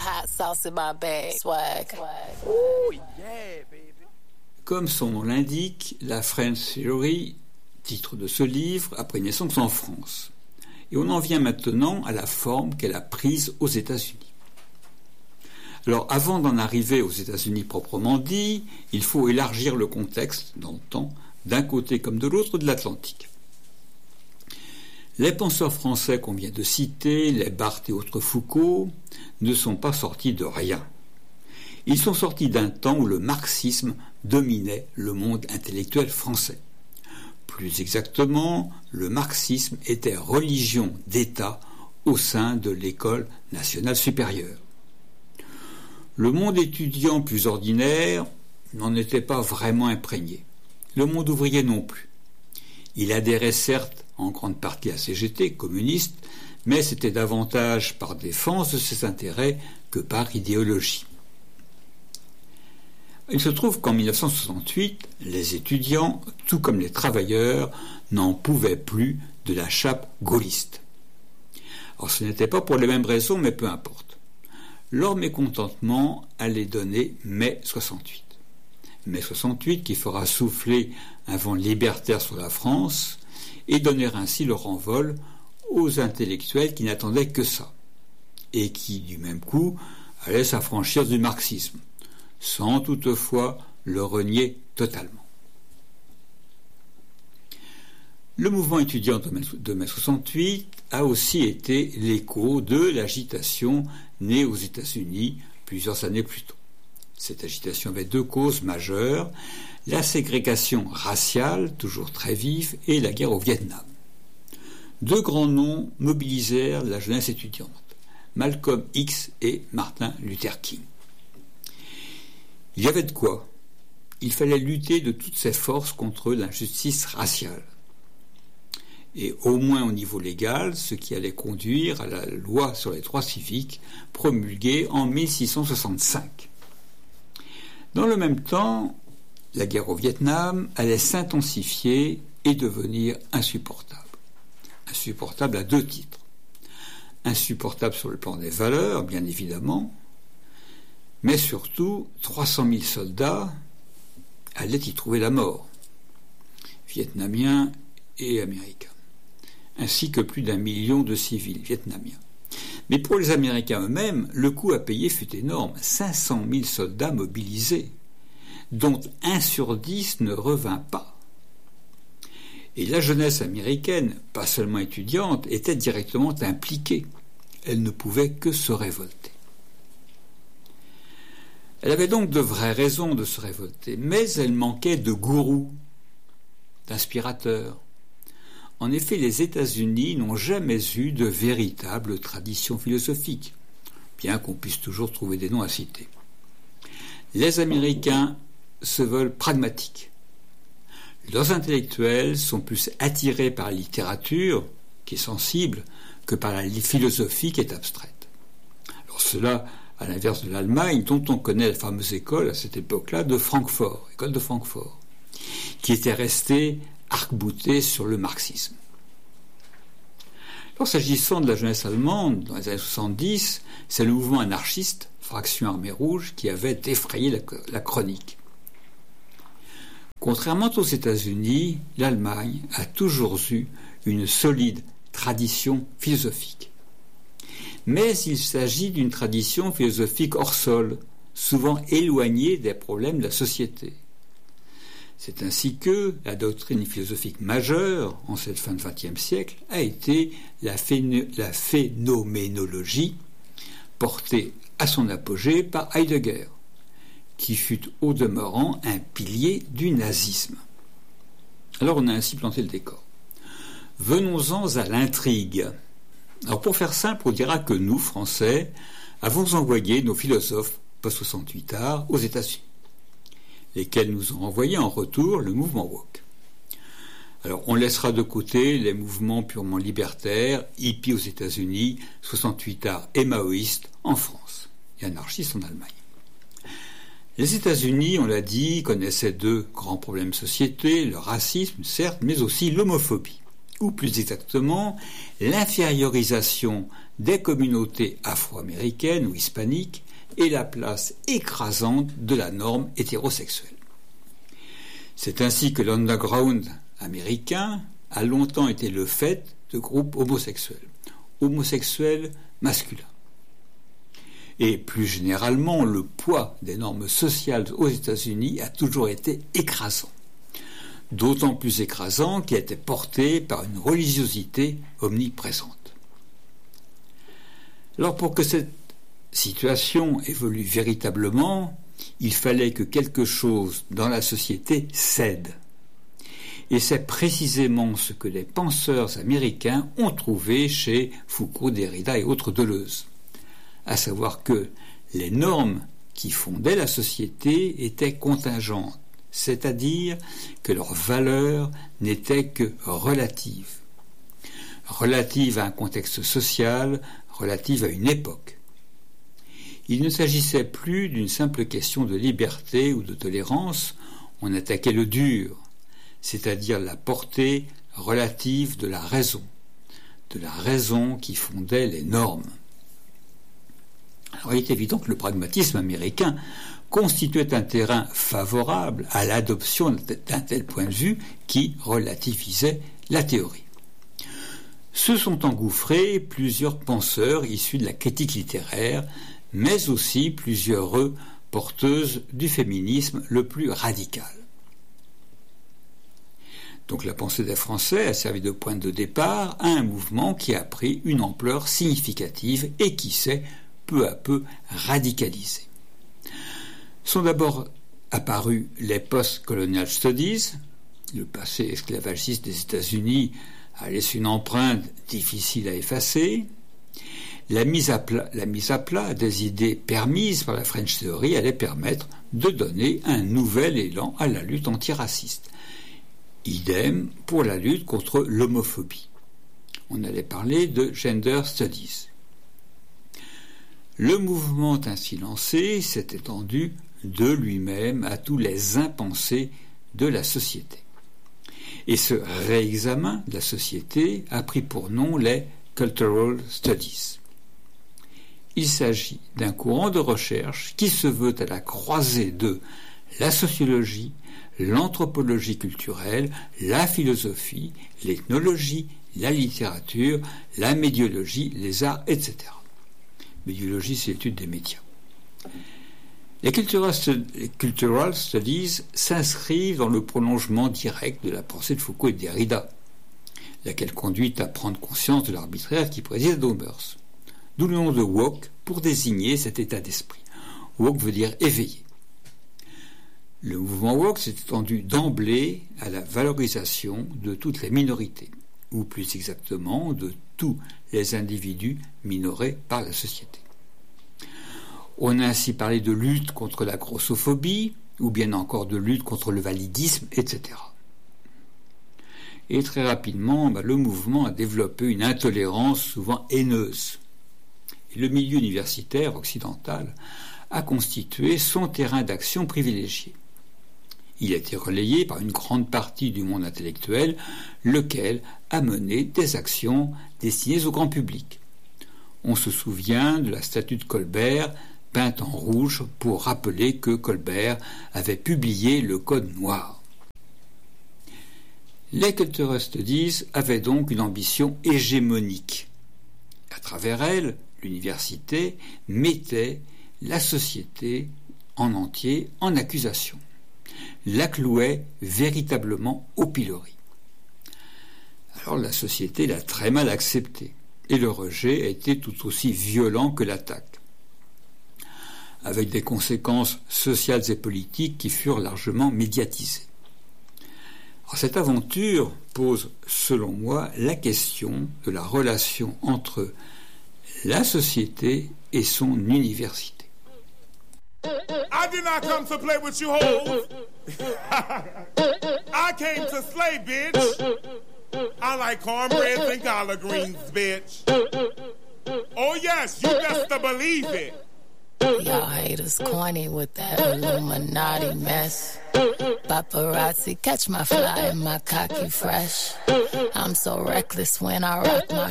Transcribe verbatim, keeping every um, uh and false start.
hot sauce in my bag. Swag. Oh yeah, baby. Comme son nom l'indique, la French Theory, titre de ce livre, a pris naissance en France. Et on en vient maintenant à la forme qu'elle a prise aux États-Unis. Alors, avant d'en arriver aux États-Unis proprement dit, il faut élargir le contexte dans le temps, d'un côté comme de l'autre de l'Atlantique. Les penseurs français qu'on vient de citer, les Barthes et autres Foucault, ne sont pas sortis de rien. Ils sont sortis d'un temps où le marxisme dominait le monde intellectuel français. Plus exactement, le marxisme était religion d'État au sein de l'École nationale supérieure. Le monde étudiant plus ordinaire n'en était pas vraiment imprégné. Le monde ouvrier non plus. Il adhérait certes en grande partie à C G T, communiste, mais c'était davantage par défense de ses intérêts que par idéologie. Il se trouve qu'en dix-neuf cent soixante-huit, les étudiants, tout comme les travailleurs, n'en pouvaient plus de la chape gaulliste. Alors ce n'était pas pour les mêmes raisons, mais peu importe. Leur mécontentement allait donner mai soixante-huit. mai soixante-huit qui fera souffler un vent libertaire sur la France et donner ainsi leur envol aux intellectuels qui n'attendaient que ça, et qui, du même coup, allaient s'affranchir du marxisme, sans toutefois le renier totalement. Le mouvement étudiant de mai soixante-huit a aussi été l'écho de l'agitation née aux États-Unis plusieurs années plus tôt. Cette agitation avait deux causes majeures, la ségrégation raciale, toujours très vive, et la guerre au Vietnam. Deux grands noms mobilisèrent la jeunesse étudiante, Malcolm X et Martin Luther King. Il y avait de quoi. Il fallait lutter de toutes ses forces contre l'injustice raciale. Et au moins au niveau légal, ce qui allait conduire à la loi sur les droits civiques promulguée en mille six cent soixante-cinq. Dans le même temps, la guerre au Vietnam allait s'intensifier et devenir insupportable. Insupportable à deux titres. Insupportable sur le plan des valeurs, bien évidemment, mais surtout trois cent mille soldats allaient y trouver la mort, vietnamiens et américains, ainsi que plus d'un million de civils vietnamiens. Mais pour les Américains eux-mêmes, le coût à payer fut énorme, cinq cent mille soldats mobilisés, dont un sur dix ne revint pas. Et la jeunesse américaine, pas seulement étudiante, était directement impliquée. Elle ne pouvait que se révolter. Elle avait donc de vraies raisons de se révolter, mais elle manquait de gourous, d'inspirateurs. En effet, les États-Unis n'ont jamais eu de véritable tradition philosophique, bien qu'on puisse toujours trouver des noms à citer. Les Américains se veulent pragmatiques. Leurs intellectuels sont plus attirés par la littérature, qui est sensible, que par la philosophie qui est abstraite. Alors cela, à l'inverse de l'Allemagne, dont on connaît la fameuse école à cette époque-là de Francfort, école de Francfort, qui était restée arc-boutée sur le marxisme. Alors, s'agissant de la jeunesse allemande, dans les années soixante-dix, c'est le mouvement anarchiste, Fraction Armée Rouge, qui avait défrayé la, la chronique. Contrairement aux États-Unis, l'Allemagne a toujours eu une solide tradition philosophique. Mais il s'agit d'une tradition philosophique hors sol, souvent éloignée des problèmes de la société. C'est ainsi que la doctrine philosophique majeure, en cette fin de vingtième siècle, a été la, phéno- la phénoménologie, portée à son apogée par Heidegger, qui fut au demeurant un pilier du nazisme. Alors on a ainsi planté le décor. Venons-en à l'intrigue. Alors pour faire simple, on dira que nous, Français, avons envoyé nos philosophes post-soixante-huit arts aux États-Unis, lesquels nous ont envoyé en retour le mouvement woke. Alors on laissera de côté les mouvements purement libertaires, hippies aux États-Unis, soixante-huit arts et maoïstes en France, et anarchistes en Allemagne. Les États-Unis, on l'a dit, connaissaient deux grands problèmes de société, le racisme, certes, mais aussi l'homophobie, ou plus exactement, l'infériorisation des communautés afro-américaines ou hispaniques et la place écrasante de la norme hétérosexuelle. C'est ainsi que l'underground américain a longtemps été le fait de groupes homosexuels, homosexuels masculins. Et plus généralement, le poids des normes sociales aux États-Unis a toujours été écrasant. D'autant plus écrasant qu'il était porté par une religiosité omniprésente. Alors pour que cette situation évolue véritablement, il fallait que quelque chose dans la société cède. Et c'est précisément ce que les penseurs américains ont trouvé chez Foucault, Derrida et autres Deleuze, à savoir que les normes qui fondaient la société étaient contingentes, c'est-à-dire que leurs valeurs n'étaient que relatives. Relatives à un contexte social, relatives à une époque. Il ne s'agissait plus d'une simple question de liberté ou de tolérance, on attaquait le dur, c'est-à-dire la portée relative de la raison, de la raison qui fondait les normes. Alors il est évident que le pragmatisme américain constituait un terrain favorable à l'adoption d'un tel point de vue qui relativisait la théorie. Se sont engouffrés plusieurs penseurs issus de la critique littéraire, mais aussi plusieurs porteuses du féminisme le plus radical. Donc la pensée des Français a servi de point de départ à un mouvement qui a pris une ampleur significative et qui s'est peu à peu radicalisé. Sont d'abord apparus les post-colonial studies, le passé esclavagiste des États-Unis a laissé une empreinte difficile à effacer. La mise à plat, la mise à plat des idées permises par la French Theory allait permettre de donner un nouvel élan à la lutte antiraciste. Idem pour la lutte contre l'homophobie. On allait parler de gender studies. Le mouvement ainsi lancé s'est étendu de lui-même à tous les impensés de la société. Et ce réexamen de la société a pris pour nom les Cultural Studies. Il s'agit d'un courant de recherche qui se veut à la croisée de la sociologie, l'anthropologie culturelle, la philosophie, l'ethnologie, la littérature, la médiologie, les arts, et cetera. Médiologie, c'est l'étude des médias. Les cultural, les cultural studies s'inscrivent dans le prolongement direct de la pensée de Foucault et de Derrida, laquelle conduit à prendre conscience de l'arbitraire qui préside aux mœurs. D'où le nom de woke pour désigner cet état d'esprit. Woke veut dire éveillé. Le mouvement woke s'est étendu d'emblée à la valorisation de toutes les minorités, ou plus exactement de tous les individus minorés par la société. On a ainsi parlé de lutte contre la grossophobie, ou bien encore de lutte contre le validisme, et cetera. Et très rapidement, bah, le mouvement a développé une intolérance souvent haineuse. Et le milieu universitaire occidental a constitué son terrain d'action privilégié. Il a été relayé par une grande partie du monde intellectuel, lequel a mené des actions destinées au grand public. On se souvient de la statue de Colbert, peinte en rouge pour rappeler que Colbert avait publié le Code noir. Les Cultural Studies avaient donc une ambition hégémonique. À travers elle, l'université mettait la société en entier en accusation, la clouait véritablement au pilori. Alors la société l'a très mal accepté, et le rejet a été tout aussi violent que l'attaque, avec des conséquences sociales et politiques qui furent largement médiatisées. Alors, cette aventure pose, selon moi, la question de la relation entre la société et son université. I did not come to play with you hoes. I came to slay, bitch. I like cornbread and collard greens, bitch. Oh yes, you best to believe it. Y'all haters corny with that Illuminati mess. Paparazzi, catch my fly and my cocky fresh. I'm so reckless when I rock my